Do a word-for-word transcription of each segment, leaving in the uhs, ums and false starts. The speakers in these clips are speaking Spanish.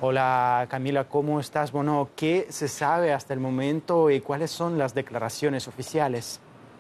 Hola Camila, ¿cómo estás? Bueno, ¿qué se sabe hasta el momento y cuáles son las declaraciones oficiales?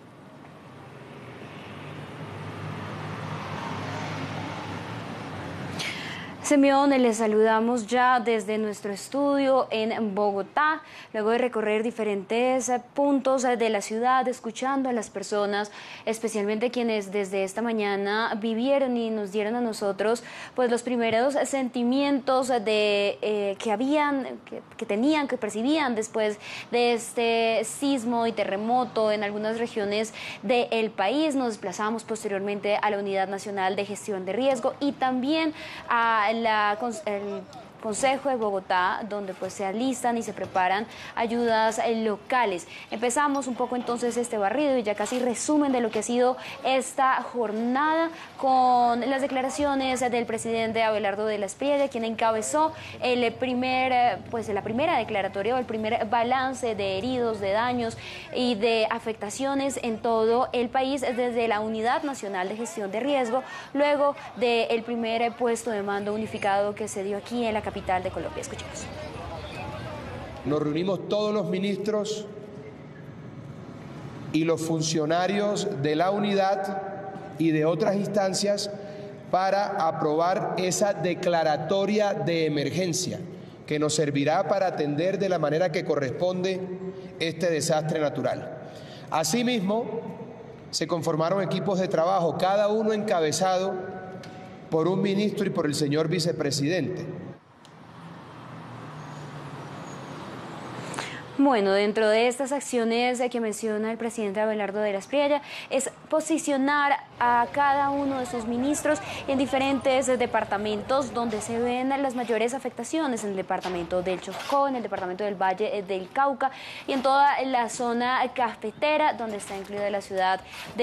Simeón, les saludamos ya desde nuestro estudio en Bogotá, luego de recorrer diferentes puntos de la ciudad, escuchando a las personas, especialmente quienes desde esta mañana vivieron y nos dieron a nosotros pues los primeros sentimientos de eh, que habían, que, que tenían, que percibían después de este sismo y terremoto en algunas regiones del país. Nos desplazamos posteriormente a la Unidad Nacional de Gestión de Riesgo y también a La, el Consejo de Bogotá, donde pues se alistan y se preparan ayudas locales. Empezamos un poco entonces este barrido y ya casi resumen de lo que ha sido esta jornada con las declaraciones del presidente Abelardo de la Espriella, quien encabezó el primer, pues la primera declaratoria o el primer balance de heridos, de daños y de afectaciones en todo el país desde la Unidad Nacional de Gestión de Riesgo, luego del primer puesto de mando unificado que se dio aquí en la capital de Colombia. Escuchemos. Nos reunimos todos los ministros y los funcionarios de la unidad y de otras instancias para aprobar esa declaratoria de emergencia que nos servirá para atender de la manera que corresponde este desastre natural. Asimismo, se conformaron equipos de trabajo, cada uno encabezado por un ministro y por el señor vicepresidente. Bueno, dentro de estas acciones que menciona el presidente Abelardo de la Espriella es posicionar a cada uno de sus ministros en diferentes departamentos donde se ven las mayores afectaciones, en el departamento del Chocó, en el departamento del Valle del Cauca y en toda la zona cafetera, donde está incluida la ciudad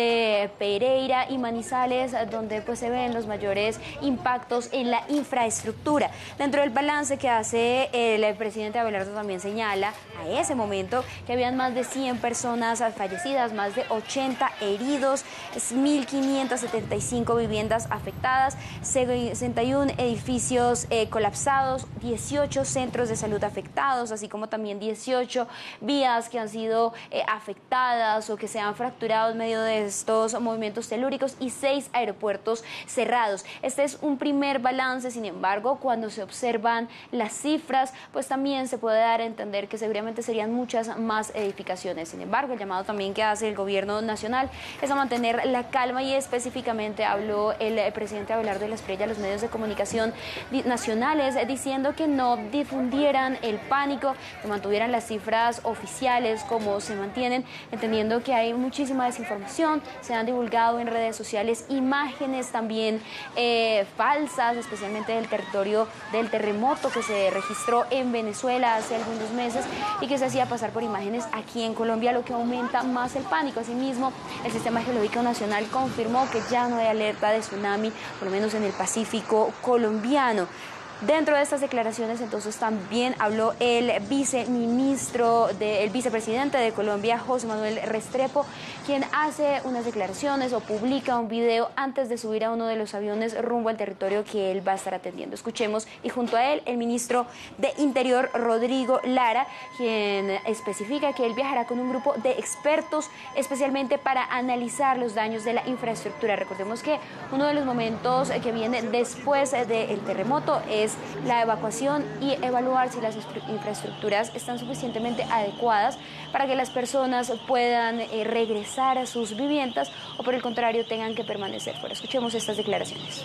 de Pereira y Manizales, donde pues se ven los mayores impactos en la infraestructura. Dentro del balance que hace el presidente Abelardo también señala a ese momento que habían más de cien personas fallecidas, más de ochenta heridos, mil quinientas setenta y cinco viviendas afectadas, sesenta y uno edificios eh, colapsados, dieciocho centros de salud afectados, así como también dieciocho vías que han sido eh, afectadas o que se han fracturado en medio de estos movimientos telúricos y seis aeropuertos cerrados. Este es un primer balance, sin embargo, cuando se observan las cifras, pues también se puede dar a entender que seguramente serían muchas más edificaciones. Sin embargo, el llamado también que hace el gobierno nacional es a mantener la calma y específicamente habló el presidente Abelardo de la Espriella a los medios de comunicación nacionales diciendo que no difundieran el pánico, que mantuvieran las cifras oficiales como se mantienen, entendiendo que hay muchísima desinformación, se han divulgado en redes sociales imágenes también eh, falsas, especialmente del territorio del terremoto que se registró en Venezuela hace algunos meses y que se hacía pasar por imágenes aquí en Colombia, lo que aumenta más el pánico. Asimismo, el Sistema Geológico Nacional confirmó que ya no hay alerta de tsunami, por lo menos en el Pacífico colombiano. Dentro de estas declaraciones, entonces, también habló el viceministro, de, el vicepresidente de Colombia, José Manuel Restrepo, quien hace unas declaraciones o publica un video antes de subir a uno de los aviones rumbo al territorio que él va a estar atendiendo. Escuchemos, y junto a él, el ministro de Interior, Rodrigo Lara, quien especifica que él viajará con un grupo de expertos, especialmente para analizar los daños de la infraestructura. Recordemos que uno de los momentos que viene después del terremoto es la evacuación y evaluar si las infraestructuras están suficientemente adecuadas para que las personas puedan eh, regresar a sus viviendas o por el contrario tengan que permanecer fuera. Escuchemos estas declaraciones.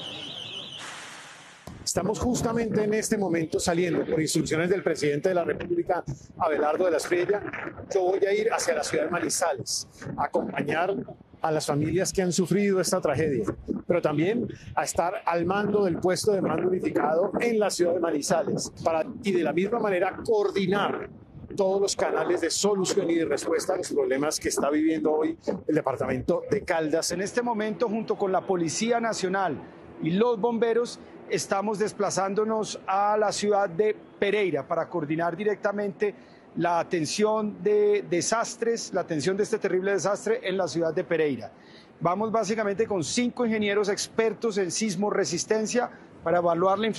Estamos justamente en este momento saliendo por instrucciones del presidente de la República, Abelardo de la Espriella. Yo voy a ir hacia la ciudad de Manizales a acompañar a las familias que han sufrido esta tragedia, pero también a estar al mando del puesto de mando unificado en la ciudad de Manizales para, y de la misma manera coordinar todos los canales de solución y de respuesta a los problemas que está viviendo hoy el departamento de Caldas. En este momento, junto con la Policía Nacional y los bomberos, estamos desplazándonos a la ciudad de Pereira para coordinar directamente la atención de desastres, la atención de este terrible desastre en la ciudad de Pereira. Vamos básicamente con cinco ingenieros expertos en sismo resistencia para evaluar la infraestructura